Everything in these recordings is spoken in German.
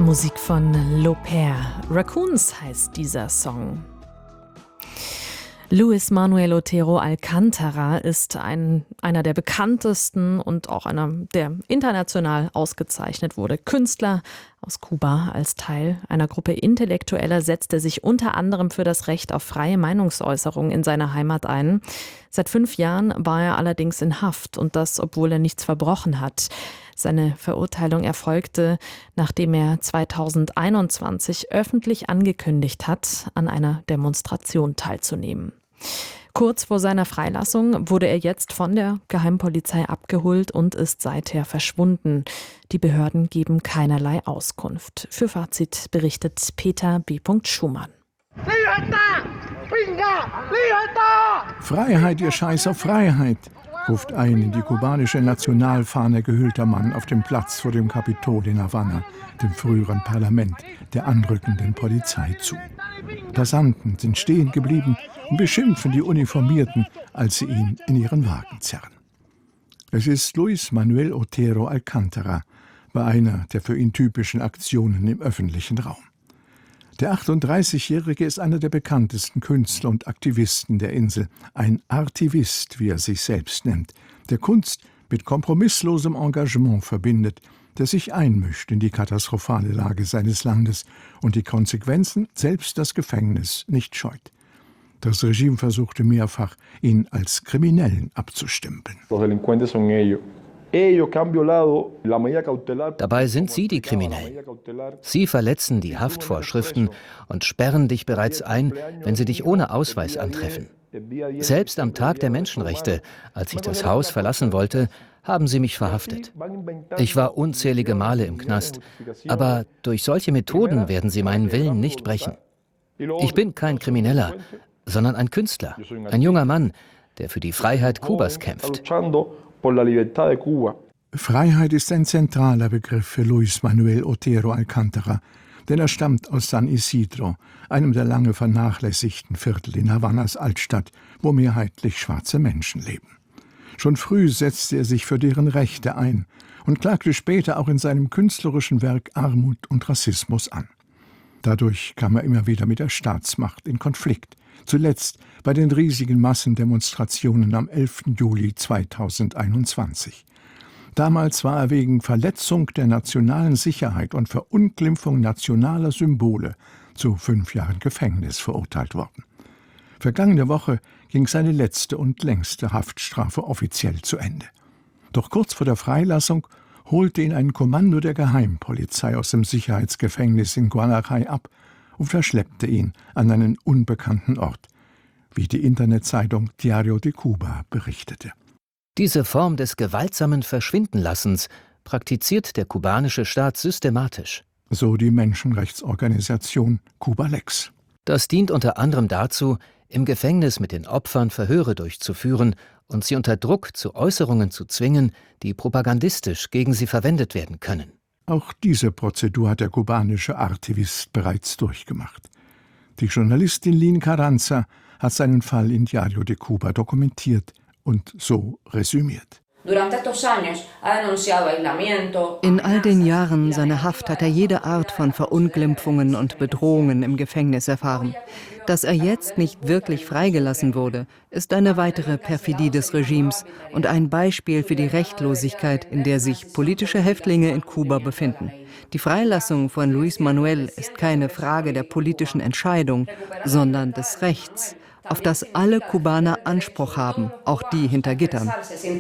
Musik von L'Aupère. Raccoons heißt dieser Song. Luis Manuel Otero Alcántara ist einer der bekanntesten und auch einer, der international ausgezeichnet wurde. Künstler aus Kuba. Als Teil einer Gruppe Intellektueller setzte sich unter anderem für das Recht auf freie Meinungsäußerung in seiner Heimat ein. Seit 5 Jahren war er allerdings in Haft und das, obwohl er nichts verbrochen hat. Seine Verurteilung erfolgte, nachdem er 2021 öffentlich angekündigt hat, an einer Demonstration teilzunehmen. Kurz vor seiner Freilassung wurde er jetzt von der Geheimpolizei abgeholt und ist seither verschwunden. Die Behörden geben keinerlei Auskunft. Für Fazit berichtet Peter B. Schumann. Freiheit, ihr Scheiß auf Freiheit, ruft ein in die kubanische Nationalfahne gehüllter Mann auf dem Platz vor dem Kapitol in Havanna, dem früheren Parlament der anrückenden Polizei, zu. Passanten sind stehen geblieben und beschimpfen die Uniformierten, als sie ihn in ihren Wagen zerren. Es ist Luis Manuel Otero Alcántara bei einer der für ihn typischen Aktionen im öffentlichen Raum. Der 38-Jährige ist einer der bekanntesten Künstler und Aktivisten der Insel, ein Artivist, wie er sich selbst nennt, der Kunst mit kompromisslosem Engagement verbindet, der sich einmischt in die katastrophale Lage seines Landes und die Konsequenzen, selbst das Gefängnis, nicht scheut. Das Regime versuchte mehrfach, ihn als Kriminellen abzustempeln. Dabei sind Sie die Kriminellen. Sie verletzen die Haftvorschriften und sperren dich bereits ein, wenn sie dich ohne Ausweis antreffen. Selbst am Tag der Menschenrechte, als ich das Haus verlassen wollte, haben sie mich verhaftet. Ich war unzählige Male im Knast, aber durch solche Methoden werden sie meinen Willen nicht brechen. Ich bin kein Krimineller, sondern ein Künstler, ein junger Mann, der für die Freiheit Kubas kämpft. Freiheit ist ein zentraler Begriff für Luis Manuel Otero Alcántara, denn er stammt aus San Isidro, einem der lange vernachlässigten Viertel in Havannas Altstadt, wo mehrheitlich schwarze Menschen leben. Schon früh setzte er sich für deren Rechte ein und klagte später auch in seinem künstlerischen Werk Armut und Rassismus an. Dadurch kam er immer wieder mit der Staatsmacht in Konflikt, zuletzt bei den riesigen Massendemonstrationen am 11. Juli 2021. Damals war er wegen Verletzung der nationalen Sicherheit und Verunglimpfung nationaler Symbole zu 5 Jahren Gefängnis verurteilt worden. Vergangene Woche ging seine letzte und längste Haftstrafe offiziell zu Ende. Doch kurz vor der Freilassung holte ihn ein Kommando der Geheimpolizei aus dem Sicherheitsgefängnis in Guanajay ab und verschleppte ihn an einen unbekannten Ort, wie die Internetzeitung Diario de Cuba berichtete. Diese Form des gewaltsamen Verschwindenlassens praktiziert der kubanische Staat systematisch. So die Menschenrechtsorganisation Cubalex. Das dient unter anderem dazu, im Gefängnis mit den Opfern Verhöre durchzuführen und sie unter Druck zu Äußerungen zu zwingen, die propagandistisch gegen sie verwendet werden können. Auch diese Prozedur hat der kubanische Artivist bereits durchgemacht. Die Journalistin Lynn Carranza hat seinen Fall in Diario de Cuba dokumentiert und so resümiert. In all den Jahren seiner Haft hat er jede Art von Verunglimpfungen und Bedrohungen im Gefängnis erfahren. Dass er jetzt nicht wirklich freigelassen wurde, ist eine weitere Perfidie des Regimes und ein Beispiel für die Rechtlosigkeit, in der sich politische Häftlinge in Kuba befinden. Die Freilassung von Luis Manuel ist keine Frage der politischen Entscheidung, sondern des Rechts, auf das alle Kubaner Anspruch haben, auch die hinter Gittern.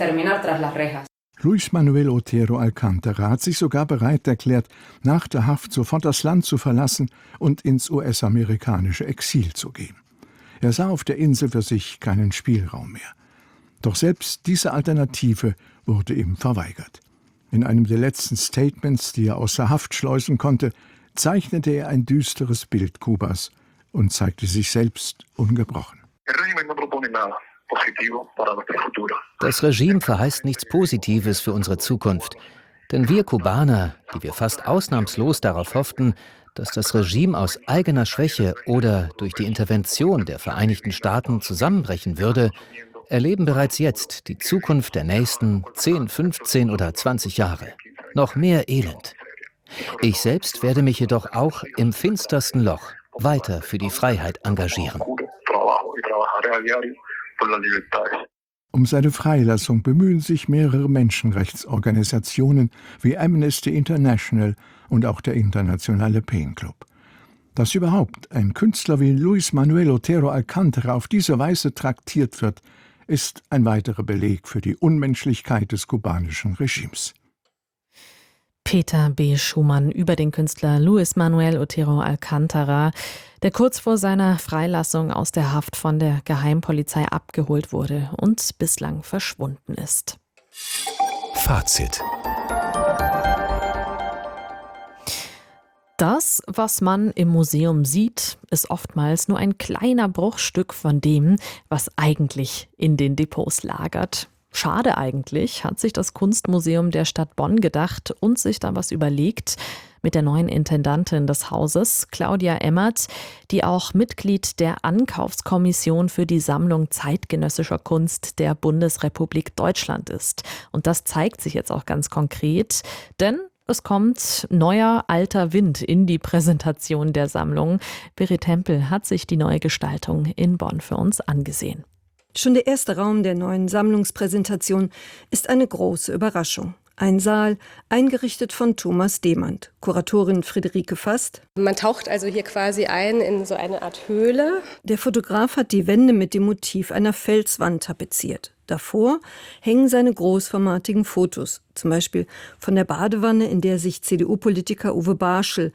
Luis Manuel Otero Alcántara hat sich sogar bereit erklärt, nach der Haft sofort das Land zu verlassen und ins US-amerikanische Exil zu gehen. Er sah auf der Insel für sich keinen Spielraum mehr. Doch selbst diese Alternative wurde ihm verweigert. In einem der letzten Statements, die er aus der Haft schleusen konnte, zeichnete er ein düsteres Bild Kubas und zeigte sich selbst ungebrochen. Das Regime verheißt nichts Positives für unsere Zukunft. Denn wir Kubaner, die wir fast ausnahmslos darauf hofften, dass das Regime aus eigener Schwäche oder durch die Intervention der Vereinigten Staaten zusammenbrechen würde, erleben bereits jetzt die Zukunft der nächsten 10, 15 oder 20 Jahre. Noch mehr Elend. Ich selbst werde mich jedoch auch im finstersten Loch weiter für die Freiheit engagieren. Um seine Freilassung bemühen sich mehrere Menschenrechtsorganisationen wie Amnesty International und auch der Internationale Pain Club. Dass überhaupt ein Künstler wie Luis Manuel Otero Alcántara auf diese Weise traktiert wird, ist ein weiterer Beleg für die Unmenschlichkeit des kubanischen Regimes. Peter B. Schumann über den Künstler Luis Manuel Otero Alcántara, der kurz vor seiner Freilassung aus der Haft von der Geheimpolizei abgeholt wurde und bislang verschwunden ist. Fazit. Das, was man im Museum sieht, ist oftmals nur ein kleiner Bruchstück von dem, was eigentlich in den Depots lagert. Schade eigentlich, hat sich das Kunstmuseum der Stadt Bonn gedacht und sich da was überlegt mit der neuen Intendantin des Hauses, Claudia Emmert, die auch Mitglied der Ankaufskommission für die Sammlung zeitgenössischer Kunst der Bundesrepublik Deutschland ist. Und das zeigt sich jetzt auch ganz konkret, denn es kommt neuer, alter Wind in die Präsentation der Sammlung. Berit Tempel hat sich die neue Gestaltung in Bonn für uns angesehen. Schon der erste Raum der neuen Sammlungspräsentation ist eine große Überraschung. Ein Saal, eingerichtet von Thomas Demand. Kuratorin Friederike Fast. Man taucht also hier quasi ein in so eine Art Höhle. Der Fotograf hat die Wände mit dem Motiv einer Felswand tapeziert. Davor hängen seine großformatigen Fotos, zum Beispiel von der Badewanne, in der sich CDU-Politiker Uwe Barschel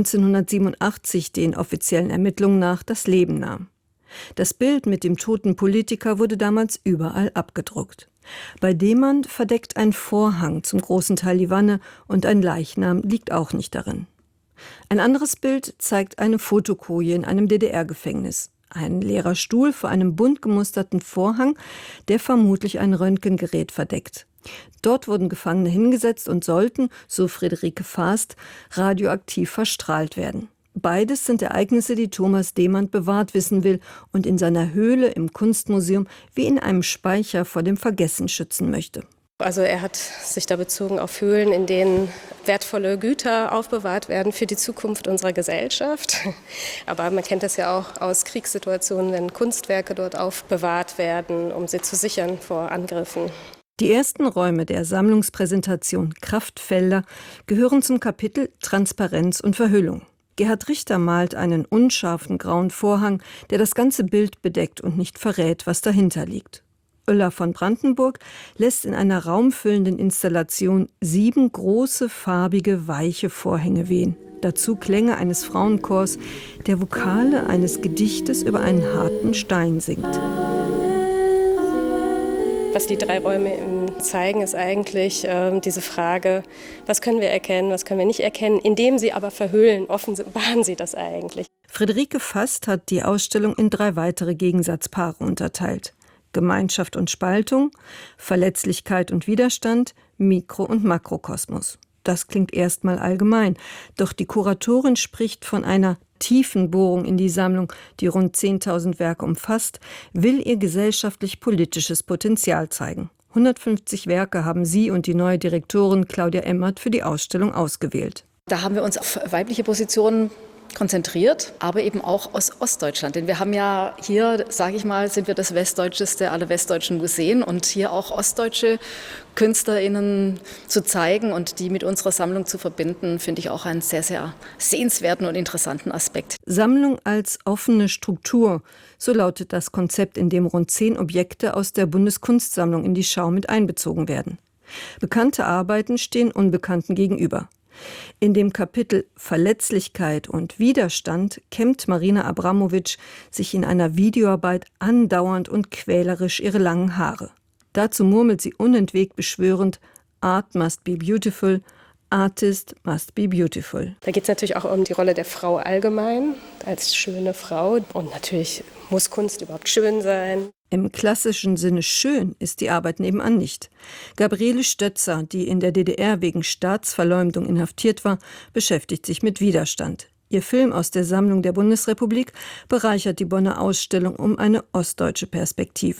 1987 den offiziellen Ermittlungen nach das Leben nahm. Das Bild mit dem toten Politiker wurde damals überall abgedruckt. Bei Demand verdeckt ein Vorhang zum großen Teil die Wanne und ein Leichnam liegt auch nicht darin. Ein anderes Bild zeigt eine Fotokoje in einem DDR-Gefängnis. Ein leerer Stuhl vor einem bunt gemusterten Vorhang, der vermutlich ein Röntgengerät verdeckt. Dort wurden Gefangene hingesetzt und sollten, so Friederike Fast, radioaktiv verstrahlt werden. Beides sind Ereignisse, die Thomas Demand bewahrt wissen will und in seiner Höhle im Kunstmuseum wie in einem Speicher vor dem Vergessen schützen möchte. Also er hat sich da bezogen auf Höhlen, in denen wertvolle Güter aufbewahrt werden für die Zukunft unserer Gesellschaft. Aber man kennt das ja auch aus Kriegssituationen, wenn Kunstwerke dort aufbewahrt werden, um sie zu sichern vor Angriffen. Die ersten Räume der Sammlungspräsentation Kraftfelder gehören zum Kapitel Transparenz und Verhüllung. Gerhard Richter malt einen unscharfen grauen Vorhang, der das ganze Bild bedeckt und nicht verrät, was dahinter liegt. Oeller von Brandenburg lässt in einer raumfüllenden Installation 7 große, farbige, weiche Vorhänge wehen. Dazu Klänge eines Frauenchors, der Vokale eines Gedichtes über einen harten Stein singt. Was die 3 Räume zeigen, ist eigentlich diese Frage, was können wir erkennen, was können wir nicht erkennen, indem sie aber verhüllen. Offenbaren sie das eigentlich. Friederike Fast hat die Ausstellung in 3 weitere Gegensatzpaare unterteilt. Gemeinschaft und Spaltung, Verletzlichkeit und Widerstand, Mikro- und Makrokosmos. Das klingt erstmal allgemein, doch die Kuratorin spricht von einer tiefen Bohrung in die Sammlung, die rund 10.000 Werke umfasst, will ihr gesellschaftlich-politisches Potenzial zeigen. 150 Werke haben sie und die neue Direktorin Claudia Emmert für die Ausstellung ausgewählt. Da haben wir uns auf weibliche Positionen konzentriert, aber eben auch aus Ostdeutschland. Denn wir haben ja hier, sage ich mal, sind wir das westdeutscheste aller westdeutschen Museen und hier auch ostdeutsche KünstlerInnen zu zeigen und die mit unserer Sammlung zu verbinden, finde ich auch einen sehr, sehr sehenswerten und interessanten Aspekt. Sammlung als offene Struktur, so lautet das Konzept, in dem rund 10 Objekte aus der Bundeskunstsammlung in die Schau mit einbezogen werden. Bekannte Arbeiten stehen Unbekannten gegenüber. In dem Kapitel Verletzlichkeit und Widerstand kämmt Marina Abramovic sich in einer Videoarbeit andauernd und quälerisch ihre langen Haare. Dazu murmelt sie unentwegt beschwörend: Art must be beautiful, Artist must be beautiful. Da geht es natürlich auch um die Rolle der Frau allgemein, als schöne Frau. Und natürlich muss Kunst überhaupt schön sein. Im klassischen Sinne schön ist die Arbeit nebenan nicht. Gabriele Stötzer, die in der DDR wegen Staatsverleumdung inhaftiert war, beschäftigt sich mit Widerstand. Ihr Film aus der Sammlung der Bundesrepublik bereichert die Bonner Ausstellung um eine ostdeutsche Perspektive.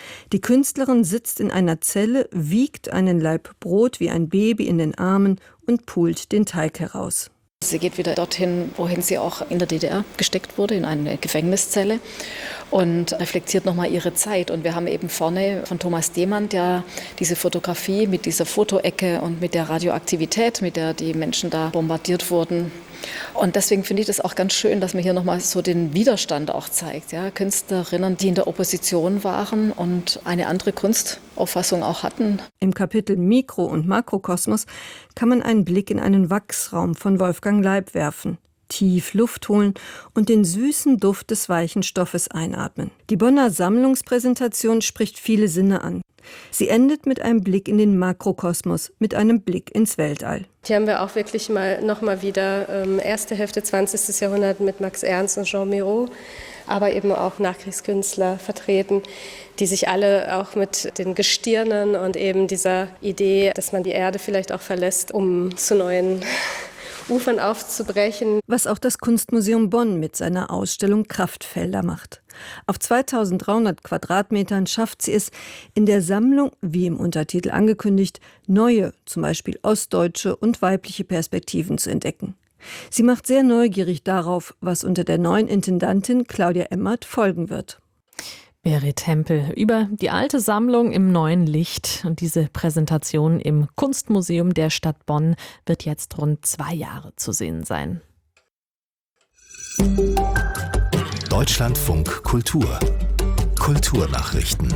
Die Künstlerin sitzt in einer Zelle, wiegt einen Laib Brot wie ein Baby in den Armen und pult den Teig heraus. Sie geht wieder dorthin, wohin sie auch in der DDR gesteckt wurde, in eine Gefängniszelle und reflektiert nochmal ihre Zeit. Und wir haben eben vorne von Thomas Dehmann, der diese Fotografie mit dieser Fotoecke und mit der Radioaktivität, mit der die Menschen da bombardiert wurden. Und deswegen finde ich das auch ganz schön, dass man hier nochmal so den Widerstand auch zeigt. Ja? Künstlerinnen, die in der Opposition waren und eine andere Kunstauffassung auch hatten. Im Kapitel Mikro- und Makrokosmos kann man einen Blick in einen Wachsraum von Wolfgang Leib werfen. Tief Luft holen und den süßen Duft des weichen Stoffes einatmen. Die Bonner Sammlungspräsentation spricht viele Sinne an. Sie endet mit einem Blick in den Makrokosmos, mit einem Blick ins Weltall. Hier haben wir auch wirklich nochmal wieder erste Hälfte 20. Jahrhundert mit Max Ernst und Jean Miro, aber eben auch Nachkriegskünstler vertreten, die sich alle auch mit den Gestirnen und eben dieser Idee, dass man die Erde vielleicht auch verlässt, um zu neuen Ufern aufzubrechen. Was auch das Kunstmuseum Bonn mit seiner Ausstellung Kraftfelder macht. Auf 2300 Quadratmetern schafft sie es, in der Sammlung, wie im Untertitel angekündigt, neue, zum Beispiel ostdeutsche und weibliche Perspektiven zu entdecken. Sie macht sehr neugierig darauf, was unter der neuen Intendantin Claudia Emmert folgen wird. Berit Hempel über die alte Sammlung im neuen Licht. Und diese Präsentation im Kunstmuseum der Stadt Bonn wird jetzt rund 2 Jahre zu sehen sein. Deutschlandfunk Kultur. Kulturnachrichten.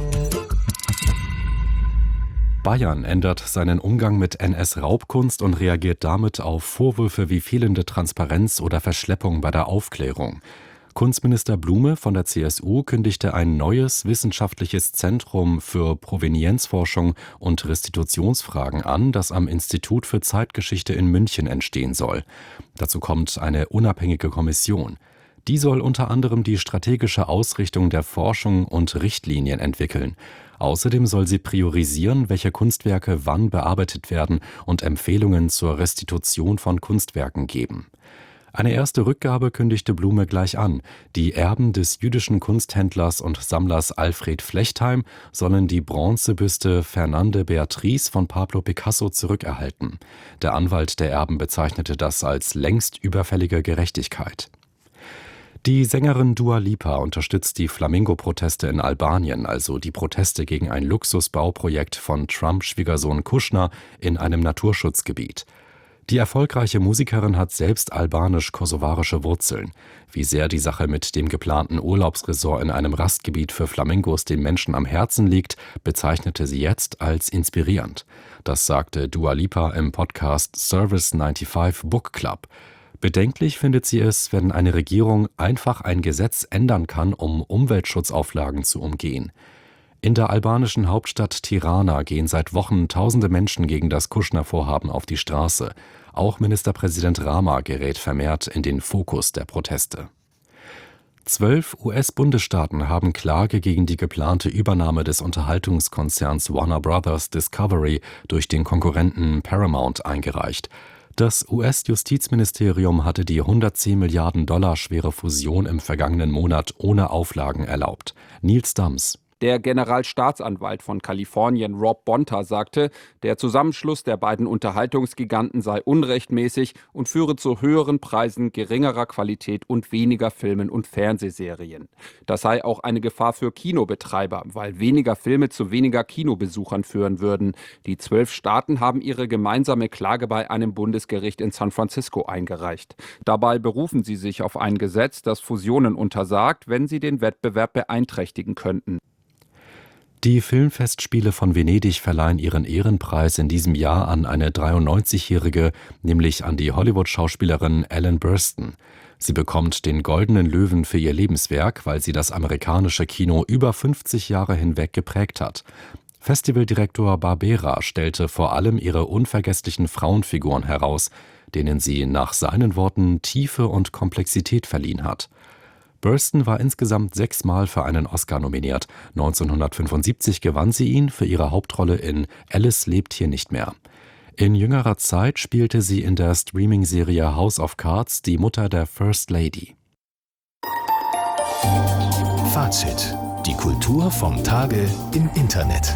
Bayern ändert seinen Umgang mit NS-Raubkunst und reagiert damit auf Vorwürfe wie fehlende Transparenz oder Verschleppung bei der Aufklärung. Kunstminister Blume von der CSU kündigte ein neues wissenschaftliches Zentrum für Provenienzforschung und Restitutionsfragen an, das am Institut für Zeitgeschichte in München entstehen soll. Dazu kommt eine unabhängige Kommission. Die soll unter anderem die strategische Ausrichtung der Forschung und Richtlinien entwickeln. Außerdem soll sie priorisieren, welche Kunstwerke wann bearbeitet werden und Empfehlungen zur Restitution von Kunstwerken geben. Eine erste Rückgabe kündigte Blume gleich an. Die Erben des jüdischen Kunsthändlers und Sammlers Alfred Flechtheim sollen die Bronzebüste Fernande Beatrice von Pablo Picasso zurückerhalten. Der Anwalt der Erben bezeichnete das als längst überfällige Gerechtigkeit. Die Sängerin Dua Lipa unterstützt die Flamingo-Proteste in Albanien, also die Proteste gegen ein Luxusbauprojekt von Trump-Schwiegersohn Kushner in einem Naturschutzgebiet. Die erfolgreiche Musikerin hat selbst albanisch-kosovarische Wurzeln. Wie sehr die Sache mit dem geplanten Urlaubsresort in einem Rastgebiet für Flamingos den Menschen am Herzen liegt, bezeichnete sie jetzt als inspirierend. Das sagte Dua Lipa im Podcast Service 95 Book Club. Bedenklich findet sie es, wenn eine Regierung einfach ein Gesetz ändern kann, um Umweltschutzauflagen zu umgehen. In der albanischen Hauptstadt Tirana gehen seit Wochen tausende Menschen gegen das Kushner-Vorhaben auf die Straße. Auch Ministerpräsident Rama gerät vermehrt in den Fokus der Proteste. 12 US-Bundesstaaten haben Klage gegen die geplante Übernahme des Unterhaltungskonzerns Warner Bros. Discovery durch den Konkurrenten Paramount eingereicht. Das US-Justizministerium hatte die 110 Milliarden Dollar schwere Fusion im vergangenen Monat ohne Auflagen erlaubt. Nils Dams. Der Generalstaatsanwalt von Kalifornien, Rob Bonta, sagte, der Zusammenschluss der beiden Unterhaltungsgiganten sei unrechtmäßig und führe zu höheren Preisen, geringerer Qualität und weniger Filmen und Fernsehserien. Das sei auch eine Gefahr für Kinobetreiber, weil weniger Filme zu weniger Kinobesuchern führen würden. Die 12 Staaten haben ihre gemeinsame Klage bei einem Bundesgericht in San Francisco eingereicht. Dabei berufen sie sich auf ein Gesetz, das Fusionen untersagt, wenn sie den Wettbewerb beeinträchtigen könnten. Die Filmfestspiele von Venedig verleihen ihren Ehrenpreis in diesem Jahr an eine 93-Jährige, nämlich an die Hollywood-Schauspielerin Ellen Burstyn. Sie bekommt den Goldenen Löwen für ihr Lebenswerk, weil sie das amerikanische Kino über 50 Jahre hinweg geprägt hat. Festivaldirektor Barbera stellte vor allem ihre unvergesslichen Frauenfiguren heraus, denen sie nach seinen Worten Tiefe und Komplexität verliehen hat. Burstyn war insgesamt 6 Mal für einen Oscar nominiert. 1975 gewann sie ihn für ihre Hauptrolle in Alice lebt hier nicht mehr. In jüngerer Zeit spielte sie in der Streaming-Serie House of Cards die Mutter der First Lady. Fazit. Die Kultur vom Tage im Internet.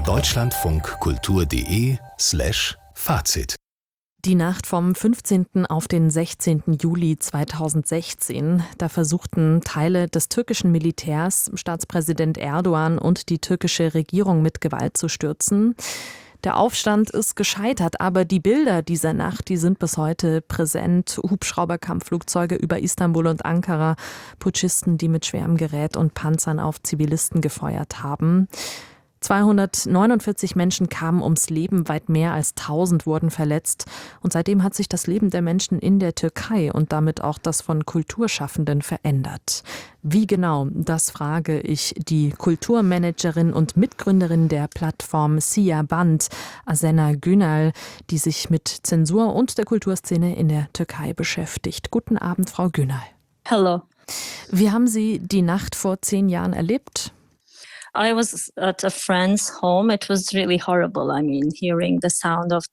deutschlandfunkkultur.de/Fazit. Die Nacht vom 15. auf den 16. Juli 2016, da versuchten Teile des türkischen Militärs, Staatspräsident Erdogan und die türkische Regierung mit Gewalt zu stürzen. Der Aufstand ist gescheitert, aber die Bilder dieser Nacht, die sind bis heute präsent. Hubschrauberkampfflugzeuge über Istanbul und Ankara, Putschisten, die mit schwerem Gerät und Panzern auf Zivilisten gefeuert haben. 249 Menschen kamen ums Leben, weit mehr als 1000 wurden verletzt. Und seitdem hat sich das Leben der Menschen in der Türkei und damit auch das von Kulturschaffenden verändert. Wie genau, das frage ich die Kulturmanagerin und Mitgründerin der Plattform Siyah Band, Asena Günal, die sich mit Zensur und der Kulturszene in der Türkei beschäftigt. Guten Abend, Frau Günal. Hello. Wie haben Sie die Nacht vor 10 Jahren erlebt? I was at a friend's home. It was really horrible. I mean, hearing the sound of